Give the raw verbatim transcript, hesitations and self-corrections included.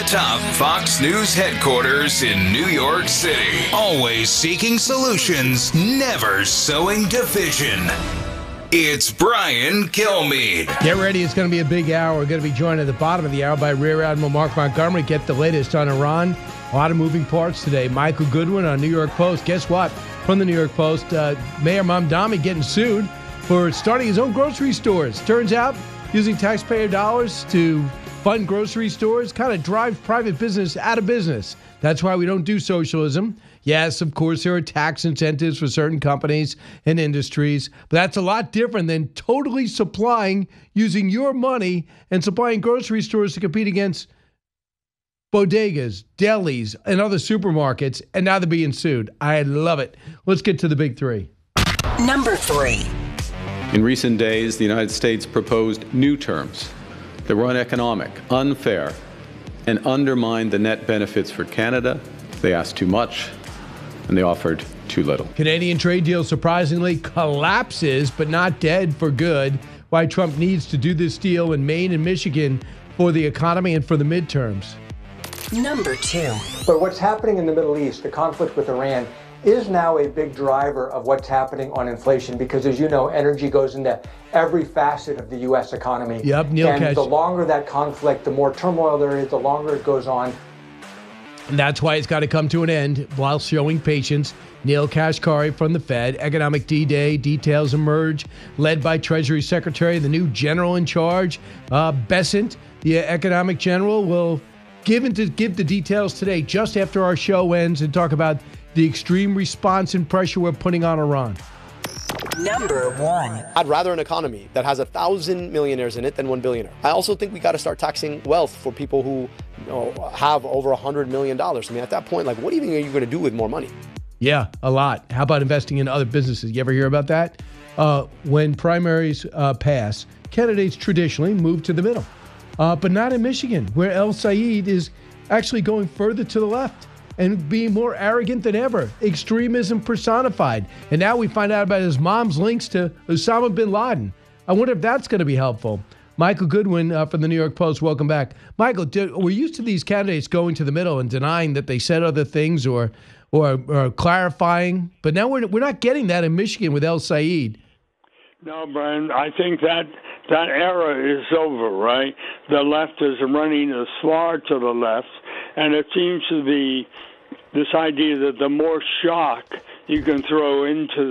top Fox News headquarters in New York City. Always seeking solutions, never sowing division. It's Brian Kilmeade. Get ready. It's going to be a big hour. We're going to be joined at the bottom of the hour by Rear Admiral Mark Montgomery. Get the latest on Iran. A lot of moving parts today. Michael Goodwin on New York Post. Guess what? From the New York Post, uh, Mayor Mamdani getting sued for starting his own grocery stores. Turns out, using taxpayer dollars to fund grocery stores kind of drives private business out of business. That's why we don't do socialism. Yes, of course, there are tax incentives for certain companies and industries, but that's a lot different than totally supplying, using your money and supplying grocery stores to compete against bodegas, delis, and other supermarkets, and now they're being sued. I love it. Let's get to the big three. Number three. In recent days, the United States proposed new terms that were uneconomic, unfair, and undermined the net benefits for Canada. They asked too much, and they offered too little. Canadian trade deal surprisingly collapses, but not dead for good. Why Trump needs to do this deal in Maine and Michigan for the economy and for the midterms. Number two. But what's happening in the Middle East, the conflict with Iran, is now a big driver of what's happening on inflation because, as you know, energy goes into every facet of the U S economy. Yep, Neil And Cash. the longer that conflict, the more turmoil there is, the longer it goes on. And that's why it's got to come to an end while showing patience. Neil Kashkari from the Fed, Economic D-Day, details emerge, led by Treasury Secretary, the new general in charge, uh, Bessent, the economic general, will give, into, give the details today just after our show ends and talk about the extreme response and pressure we're putting on Iran. Number one. I'd rather an economy that has a thousand millionaires in it than one billionaire. I also think we got to start taxing wealth for people who you know, have over a hundred million dollars. I mean, at that point, like, what even are you going to do with more money? Yeah, a lot. How about investing in other businesses? You ever hear about that? Uh, when primaries uh, pass, candidates traditionally move to the middle, uh, but not in Michigan, where El Said is actually going further to the left and being more arrogant than ever. Extremism personified. And now we find out about his mom's links to Osama bin Laden. I wonder if that's going to be helpful. Michael Goodwin uh, from the New York Post, welcome back. Michael, do, we're used to these candidates going to the middle and denying that they said other things or or, or clarifying, but now we're, we're not getting that in Michigan with El Said. No, Brian, I think that that era is over, right? The left is running as far to the left, and it seems to be this idea that the more shock you can throw into